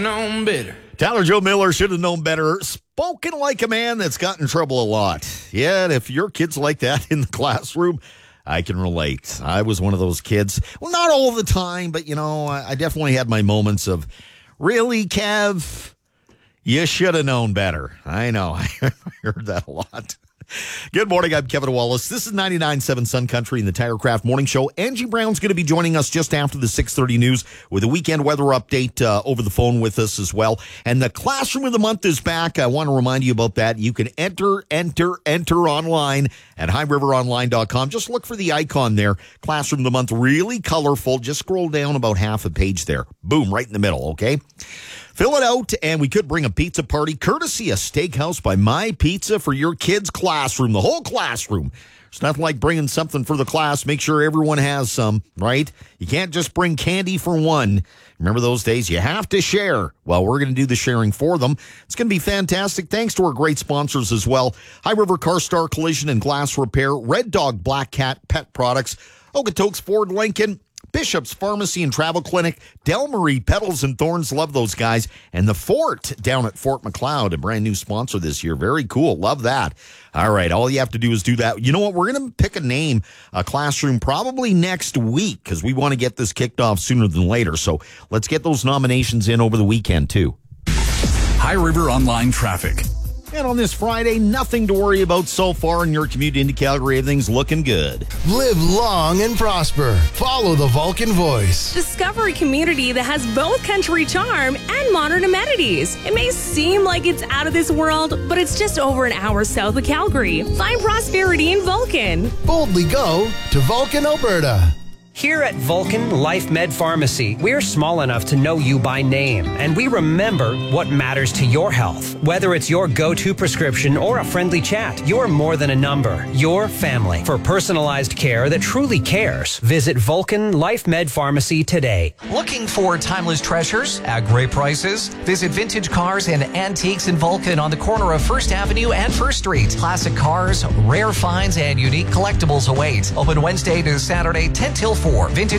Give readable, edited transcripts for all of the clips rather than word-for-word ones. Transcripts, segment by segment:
known better. Tyler Joe Miller should have known better. Spoken like a man that's got in trouble a lot. Yeah, and if your kid's like that in the classroom, I can relate. I was one of those kids. Well, not all the time, but, I definitely had my moments of, really, Kev? You should have known better. I know. I heard that a lot. Good morning. I'm Kevin Wallace. This is 99.7 Sun Country in the Tirecraft Morning Show. Angie Brown's going to be joining us just after the 6:30 news with a weekend weather update over the phone with us as well. And the Classroom of the Month is back. I want to remind you about that. You can enter online at highriveronline.com. Just look for the icon there. Classroom of the Month, really colorful. Just scroll down about half a page there. Boom, right in the middle, okay? Fill it out, and we could bring a pizza party, courtesy of Steakhouse by My Pizza for your kids' classroom, the whole classroom. It's nothing like bringing something for the class. Make sure everyone has some, right? You can't just bring candy for one. Remember those days? You have to share. Well, we're going to do the sharing for them. It's going to be fantastic. Thanks to our great sponsors as well. High River CarStar Collision and Glass Repair, Red Dog Black Cat Pet Products, Okotoks Ford Lincoln, Bishop's Pharmacy and Travel Clinic, Del Marie Petals and Thorns, love those guys, and the Fort down at Fort McLeod, a brand new sponsor this year. Very cool. Love that. All right, all you have to do is do that. You know what? We're going to pick a name, a classroom, probably next week because we want to get this kicked off sooner than later. So let's get those nominations in over the weekend, too. High River Online Traffic. And on this Friday, nothing to worry about so far in your commute into Calgary. Everything's looking good. Live long and prosper. Follow the Vulcan voice. Discover a community that has both country charm and modern amenities. It may seem like it's out of this world, but it's just over an hour south of Calgary. Find prosperity in Vulcan. Boldly go to Vulcan, Alberta. Here at Vulcan Life Med Pharmacy, we're small enough to know you by name, and we remember what matters to your health. Whether it's your go-to prescription or a friendly chat, you're more than a number. Your family. For personalized care that truly cares, visit Vulcan Life Med Pharmacy today. Looking for timeless treasures at great prices? Visit Vintage Cars and Antiques in Vulcan on the corner of 1st Avenue and 1st Street. Classic cars, rare finds, and unique collectibles await. Open Wednesday to Saturday, 10 till 4.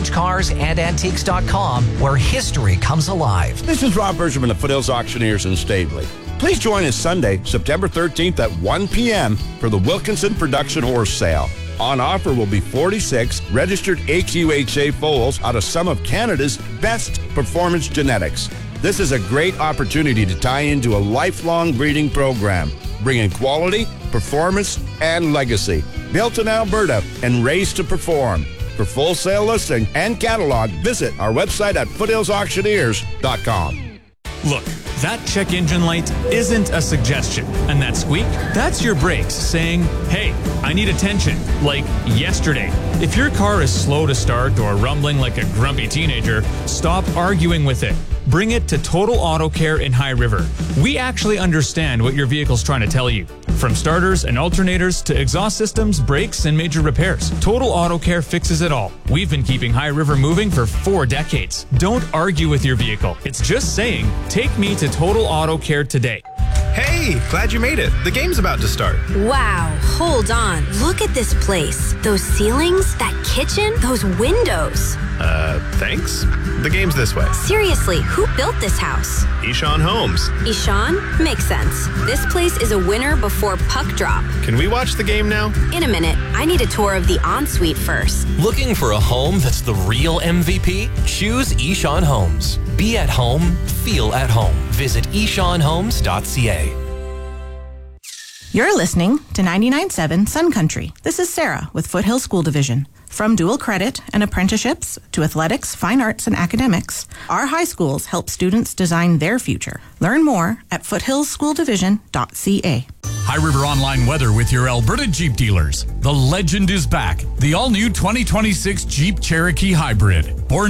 VintageCarsAndAntiques.com, where history comes alive. This is Rob Bergerman of Foothills Auctioneers in Staveley. Please join us Sunday, September 13th at 1 p.m. for the Wilkinson Production Horse Sale. On offer will be 46 registered AQHA foals out of some of Canada's best performance genetics. This is a great opportunity to tie into a lifelong breeding program, bringing quality, performance, and legacy. Built in Alberta and raised to perform. For full sale listing and catalog, visit our website at foothillsauctioneers.com. Look, that check engine light isn't a suggestion. And that squeak, that's your brakes saying, hey, I need attention, like yesterday. If your car is slow to start or rumbling like a grumpy teenager, stop arguing with it. Bring it to Total Auto Care in High River. We actually understand what your vehicle's trying to tell you. From starters and alternators to exhaust systems, brakes, and major repairs, Total Auto Care fixes it all. We've been keeping High River moving for 4 decades. Don't argue with your vehicle. It's just saying, take me to Total Auto Care today. Hey, glad you made it. The game's about to start. Wow, hold on. Look at this place. Those ceilings, that kitchen, those windows. Thanks? The game's this way. Seriously, who built this house? Ishan Homes. Ishan? Makes sense. This place is a winner before puck drop. Can we watch the game now? In a minute. I need a tour of the ensuite first. Looking for a home that's the real MVP? Choose Ishan Homes. Be at home, feel at home. Visit ishanhomes.ca. You're listening to 99.7 Sun Country. This is Sarah with Foothill School Division. From dual credit and apprenticeships to athletics, fine arts, and academics, our high schools help students design their future. Learn more at foothillsschooldivision.ca. High River Online weather with your Alberta Jeep dealers. The legend is back. The all-new 2026 Jeep Cherokee Hybrid. Born